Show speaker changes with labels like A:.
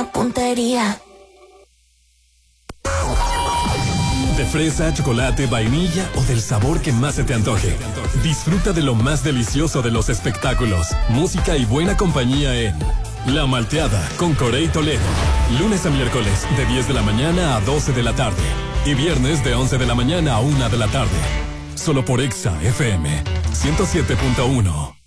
A: puntería.
B: De fresa, chocolate, vainilla o del sabor que más se te antoje. Disfruta de lo más delicioso de los espectáculos, música y buena compañía en La Malteada con Corey Toledo. Lunes a miércoles de 10 de la mañana a 12 de la tarde. Y viernes de 11 de la mañana a 1 de la tarde. Solo por Exa FM 107.1.